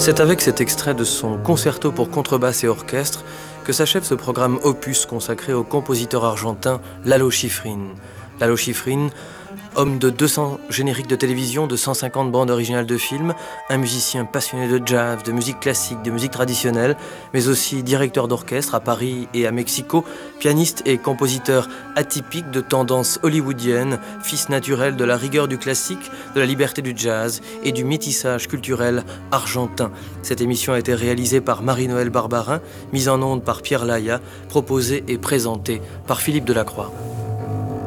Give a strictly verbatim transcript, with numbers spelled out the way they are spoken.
C'est avec cet extrait de son concerto pour contrebasse et orchestre que s'achève ce programme opus consacré au compositeur argentin Lalo Schifrin. Lalo Schifrin, homme de deux cents génériques de télévision, de cent cinquante bandes originales de films, un musicien passionné de jazz, de musique classique, de musique traditionnelle, mais aussi directeur d'orchestre à Paris et à Mexico, pianiste et compositeur atypique de tendance hollywoodienne, fils naturel de la rigueur du classique, de la liberté du jazz et du métissage culturel argentin. Cette émission a été réalisée par Marie-Noëlle Barbarin, mise en onde par Pierre Laya, proposée et présentée par Philippe Delacroix.